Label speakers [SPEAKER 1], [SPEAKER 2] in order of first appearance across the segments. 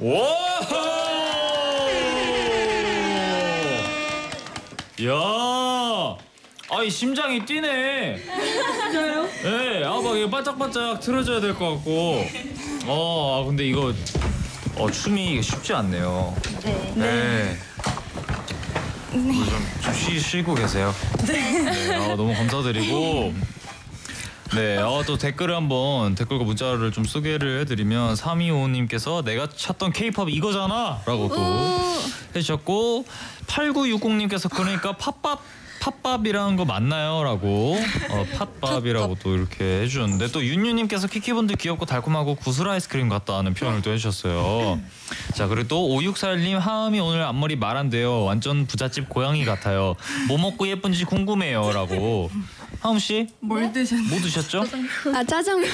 [SPEAKER 1] 야, 아이 심장이 뛰네.
[SPEAKER 2] 진짜요?
[SPEAKER 1] 네, 막 이거 반짝반짝 틀어줘야 될 것 같고. 근데 이거 춤이 쉽지 않네요. 네. 좀 쉬고 계세요. 네. 너무 감사드리고. 네, 또 댓글과 문자를 좀 소개를 해드리면 3255님께서 내가 찾던 K-pop 이거잖아 라고 또 해주셨고 8960님께서 그러니까 팝밥이라는 거 맞나요? 라고 팥밥이라고 또 이렇게 해주셨는데 또 윤유님께서 키키분들 귀엽고 달콤하고 구슬 아이스크림 같다는 표현을 또 해주셨어요. 자, 그리고 또 5641님 하음이 오늘 앞머리 말 안 돼요. 완전 부잣집 고양이 같아요. 뭐 먹고 예쁜지 궁금해요 라고. 하음 씨?
[SPEAKER 2] 뭘 드셨나요?
[SPEAKER 1] 뭐 드셨죠?
[SPEAKER 3] 짜장면.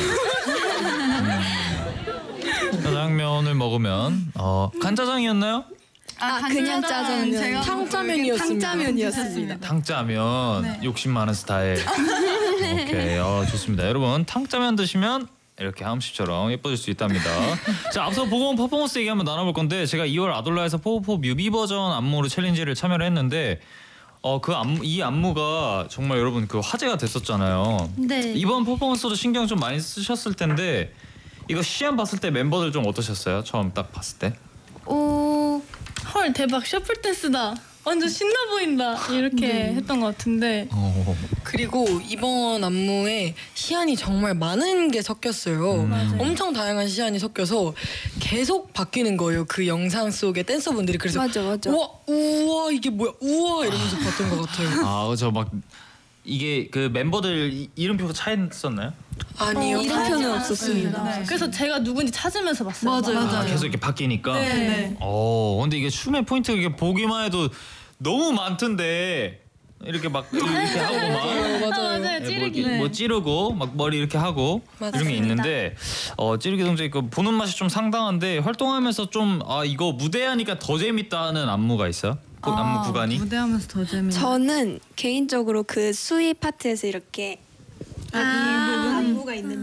[SPEAKER 1] 짜장면을 먹으면 간짜장이었나요?
[SPEAKER 3] 그냥 짜장면. 탕짜면이었습니다.
[SPEAKER 1] 탕짜면 네. 욕심 많은 스타일. 오케이, 좋습니다. 여러분 탕짜면 드시면 이렇게 하음 씨처럼 예뻐질 수 있답니다. 자, 앞서 보고온 퍼포먼스 얘기 한번 나눠볼 건데 제가 2월 아돌라에서 포포 뮤비 버전 안무로 챌린지를 참여를 했는데 이 안무가 정말 여러분 그 화제가 됐었잖아요.
[SPEAKER 3] 네.
[SPEAKER 1] 이번 퍼포먼스도 신경 좀 많이 쓰셨을 텐데 이거 시안 봤을 때 멤버들 좀 어떠셨어요? 처음 딱 봤을 때?
[SPEAKER 2] 헐 대박 셔플 댄스다. 완전 신나 보인다. 이렇게 했던 것 같은데.
[SPEAKER 4] 그리고 이번 안무에 시안이 정말 많은 게 섞였어요. 엄청 다양한 시안이 섞여서 계속 바뀌는 거예요. 그 영상 속의 댄서분들이. 그래서
[SPEAKER 3] 맞아.
[SPEAKER 4] 우와 이게 뭐야 우와 이러면서 봤던 것 같아요.
[SPEAKER 1] 그렇죠. 막 이게 그 멤버들 이름표가 차 있었나요?
[SPEAKER 4] 아니요.
[SPEAKER 3] 이름표는 없었습니다.
[SPEAKER 2] 네. 그래서 제가 누군지 찾으면서 봤어요. 맞아요.
[SPEAKER 1] 계속 이렇게 바뀌니까.
[SPEAKER 2] 네.
[SPEAKER 1] 근데 이게 춤의 포인트가 이게 보기만 해도 너무 많던데 이렇게 막 이렇게 하고 막
[SPEAKER 2] 맞아요. 찌르기.
[SPEAKER 1] 뭐 찌르고 막 머리 이렇게 하고 이런 게 있는데 찌르기 동작 이거 보는 맛이 좀 상당한데 활동하면서 좀 이거 무대하니까 더 재밌다는 안무가 있어요? 안무 구간이?
[SPEAKER 2] 무대하면서 더 재밌는.
[SPEAKER 3] 저는 개인적으로 그 수위 파트에서 이렇게 안무가 있는데